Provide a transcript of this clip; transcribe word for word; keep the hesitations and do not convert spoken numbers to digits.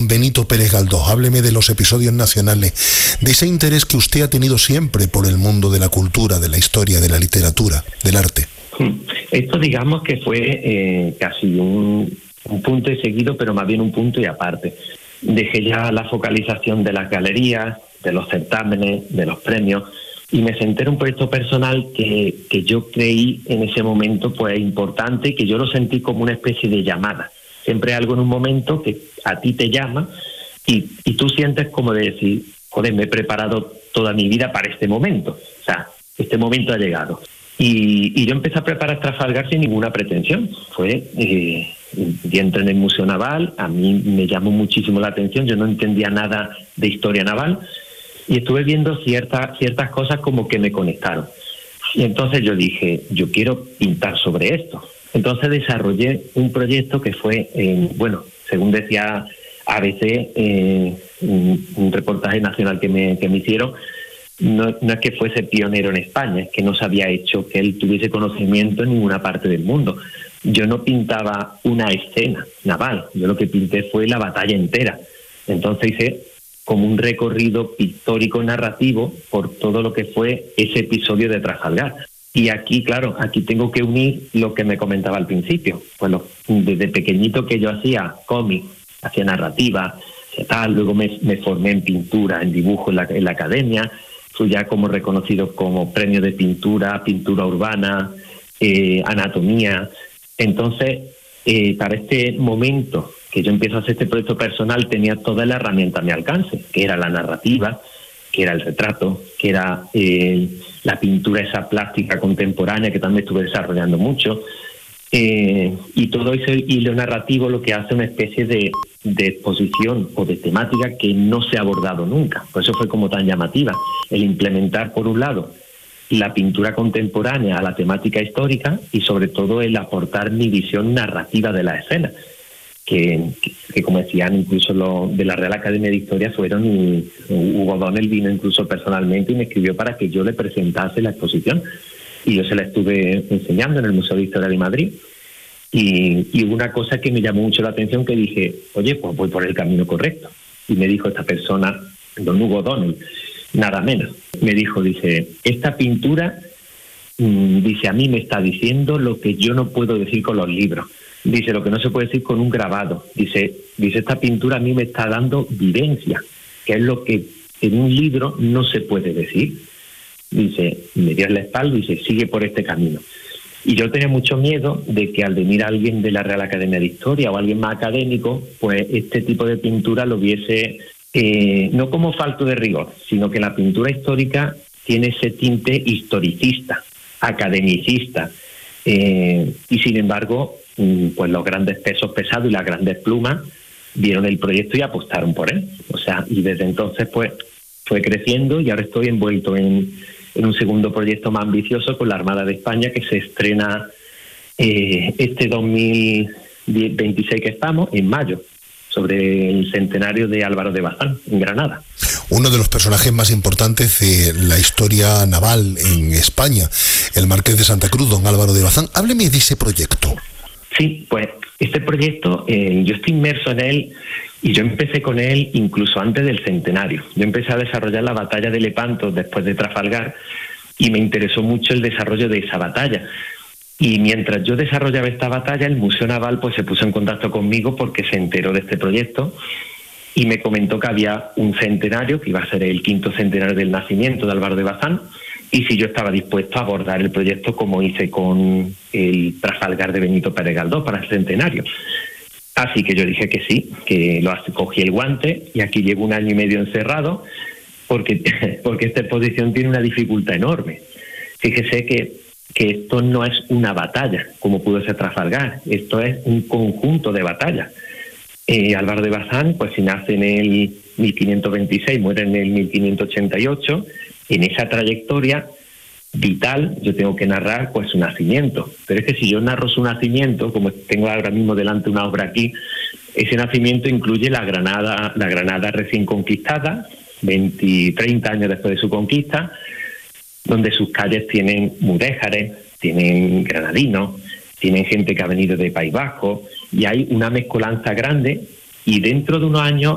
Benito Pérez Galdós. Hábleme de los episodios nacionales, de ese interés que usted ha tenido siempre por el mundo de la cultura, de la historia, de la literatura, del arte. Esto digamos que fue eh, casi un, un punto y seguido, pero más bien un punto y aparte. Dejé ya la focalización de las galerías, de los certámenes, de los premios, y me centré en un proyecto personal que, que yo creí en ese momento pues importante y que yo lo sentí como una especie de llamada. Siempre hay algo en un momento que a ti te llama y, y tú sientes como de decir, joder, me he preparado toda mi vida para este momento. O sea, este momento ha llegado. Y, y yo empecé a preparar Trafalgar sin ninguna pretensión. Fue, eh, yo entré en el Museo Naval, a mí me llamó muchísimo la atención, yo no entendía nada de historia naval y estuve viendo ciertas ciertas cosas como que me conectaron. Y entonces yo dije, yo quiero pintar sobre esto. Entonces desarrollé un proyecto que fue, eh, bueno, según decía A B C, eh, un, un reportaje nacional que me, que me hicieron, no, no es que fuese pionero en España, es que no se había hecho que él tuviese conocimiento en ninguna parte del mundo. Yo no pintaba una escena naval, yo lo que pinté fue la batalla entera. Entonces hice como un recorrido pictórico narrativo por todo lo que fue ese episodio de Trafalgar. Y aquí, claro, aquí tengo que unir lo que me comentaba al principio. Pues lo, desde pequeñito que yo hacía cómic, hacía narrativa, hacía tal, luego me, me formé en pintura, en dibujo en la, en la academia, fui ya como reconocido como premio de pintura, pintura urbana, eh, anatomía. Entonces, eh, para este momento que yo empiezo a hacer este proyecto personal, tenía toda la herramienta a mi alcance, que era la narrativa, que era el retrato, que era eh, la pintura esa plástica contemporánea que también estuve desarrollando mucho, eh, y todo ese hilo narrativo lo que hace una especie de, de exposición o de temática que no se ha abordado nunca. Por eso fue como tan llamativa, el implementar por un lado la pintura contemporánea a la temática histórica y sobre todo el aportar mi visión narrativa de la escena. Que, que, que como decían incluso lo de la Real Academia de Historia fueron y Hugo Donnell vino incluso personalmente y me escribió para que yo le presentase la exposición y yo se la estuve enseñando en el Museo de Historia de Madrid y, y hubo una cosa que me llamó mucho la atención que dije, oye, pues voy por el camino correcto. Y me dijo esta persona, don Hugo Donnell, nada menos, me dijo, dice, esta pintura mmm, dice, a mí me está diciendo lo que yo no puedo decir con los libros. Dice, lo que no se puede decir con un grabado. Dice, dice, esta pintura a mí me está dando vivencia, que es lo que en un libro no se puede decir. Dice, me dio en la espalda y dice, sigue por este camino. Y yo tenía mucho miedo de que al venir alguien de la Real Academia de Historia o alguien más académico, pues este tipo de pintura lo viese, eh, no como falto de rigor, sino que la pintura histórica tiene ese tinte historicista, academicista, eh, y sin embargo, pues los grandes pesos pesados y las grandes plumas vieron el proyecto y apostaron por él. O sea, y desde entonces pues fue creciendo y ahora estoy envuelto en, en un segundo proyecto más ambicioso con la Armada de España que se estrena eh, este dos mil veintiséis que estamos, en mayo, sobre el centenario de Álvaro de Bazán, en Granada. Uno de los personajes más importantes de la historia naval en España, el Marqués de Santa Cruz, don Álvaro de Bazán. Hábleme de ese proyecto. Sí, pues este proyecto, eh, yo estoy inmerso en él y yo empecé con él incluso antes del centenario. Yo empecé a desarrollar la batalla de Lepanto después de Trafalgar y me interesó mucho el desarrollo de esa batalla. Y mientras yo desarrollaba esta batalla, el Museo Naval pues se puso en contacto conmigo porque se enteró de este proyecto y me comentó que había un centenario, que iba a ser el quinto centenario del nacimiento de Álvaro de Bazán, y si yo estaba dispuesto a abordar el proyecto como hice con el Trafalgar de Benito Pérez Galdós para el centenario. Así que yo dije que sí, que lo cogí el guante y aquí llevo un año y medio encerrado porque, porque esta exposición tiene una dificultad enorme. Fíjese que, que esto no es una batalla, como pudo ser Trafalgar, esto es un conjunto de batallas. Eh, Álvaro de Bazán, pues si nace en el mil quinientos veintiséis, muere en el mil quinientos ochenta y ocho, en esa trayectoria vital yo tengo que narrar pues su nacimiento. Pero es que si yo narro su nacimiento, como tengo ahora mismo delante una obra aquí, ese nacimiento incluye la Granada, la Granada recién conquistada, veinte, treinta años después de su conquista, donde sus calles tienen mudéjares, tienen granadinos, tienen gente que ha venido de País Vasco, y hay una mezcolanza grande, y dentro de unos años